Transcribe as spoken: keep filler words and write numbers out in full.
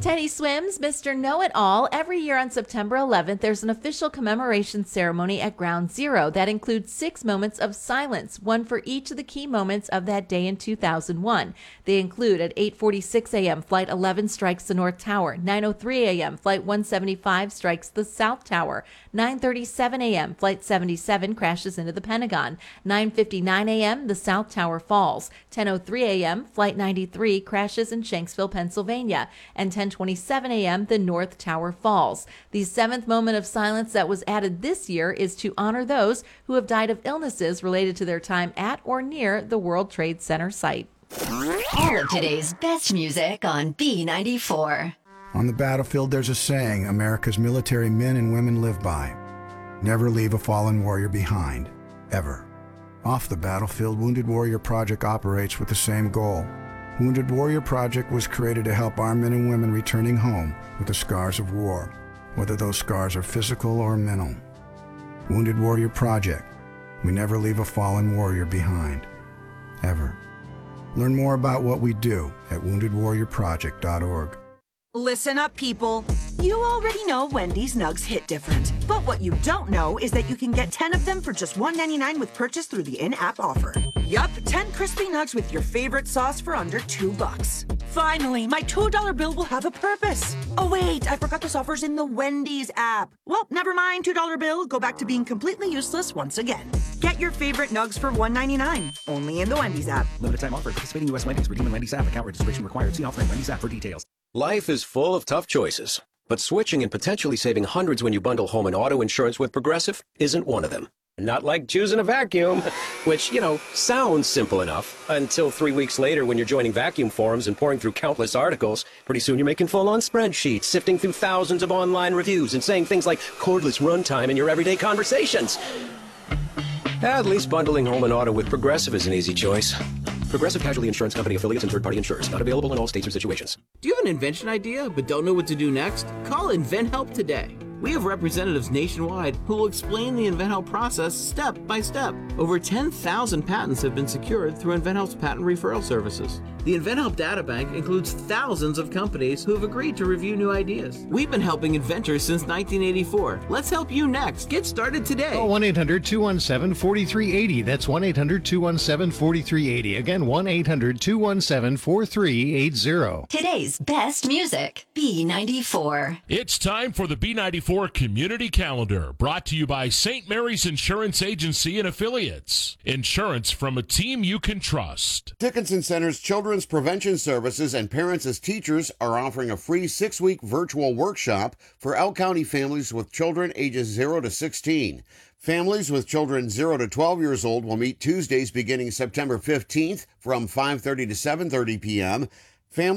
Teddy Swims, Mister Know-It-All. Every year on September eleventh, there's an official commemoration ceremony at Ground Zero that includes six moments of silence, one for each of the key moments of that day in two thousand one. They include at eight forty-six a.m., Flight eleven strikes the North Tower. nine oh three a.m., Flight one seventy-five strikes the South Tower. nine thirty-seven a.m., Flight seventy-seven crashes into the Pentagon. nine fifty-nine a.m., the South Tower falls. ten oh three a.m., Flight ninety-three crashes in Shanksville, Pennsylvania. And ten twenty-seven a.m., the North Tower falls. The seventh moment of silence that was added this year is to honor those who have died of illnesses related to their time at or near the World Trade Center site. All of today's best music on B ninety-four. On the battlefield, there's a saying America's military men and women live by. Never leave a fallen warrior behind, ever. Off the battlefield, Wounded Warrior Project operates with the same goal. Wounded Warrior Project was created to help our men and women returning home with the scars of war, whether those scars are physical or mental. Wounded Warrior Project. We never leave a fallen warrior behind, ever. Learn more about what we do at wounded warrior project dot org. Listen up, people. You already know Wendy's Nugs hit different. But what you don't know is that you can get ten of them for just one ninety-nine with purchase through the in-app offer. Yup, ten crispy nugs with your favorite sauce for under two bucks. Finally, my two dollar bill will have a purpose. Oh wait, I forgot this offer's in the Wendy's app. Well, never mind, two dollar bill. Go back to being completely useless once again. Get your favorite nugs for one ninety-nine, only in the Wendy's app. Limited time offer. Participating U S Wendy's. Redeem in Wendy's app. Account registration required. See offer in Wendy's app for details. Life is full of tough choices, but switching and potentially saving hundreds when you bundle home and auto insurance with Progressive isn't one of them. Not like choosing a vacuum, which, you know, sounds simple enough until three weeks later when you're joining vacuum forums and pouring through countless articles. Pretty soon you're making full-on spreadsheets, sifting through thousands of online reviews and saying things like cordless runtime in your everyday conversations. At least bundling home and auto with Progressive is an easy choice. Progressive Casualty Insurance Company affiliates and third-party insurers. Not available in all states or situations. Do you have an invention idea but don't know what to do next? Call InventHelp today. We have representatives nationwide who will explain the InventHelp process step by step. Over ten thousand patents have been secured through InventHelp's patent referral services. The InventHelp data bank includes thousands of companies who have agreed to review new ideas. We've been helping inventors since nineteen eighty-four. Let's help you next. Get started today. Call one eight hundred two one seven four three eight zero. That's one eight hundred two one seven four three eight zero. Again, one eight hundred two one seven four three eight zero. Today's best music, B ninety-four. It's time for the B ninety-four Community Calendar, brought to you by Saint Mary's Insurance Agency and Affiliates. Insurance from a team you can trust. Dickinson Center's Children's Prevention Services and Parents as Teachers are offering a free six-week virtual workshop for Elk County families with children ages zero to sixteen. Families with children zero to twelve years old will meet Tuesdays beginning September fifteenth from five thirty to seven thirty p.m. Families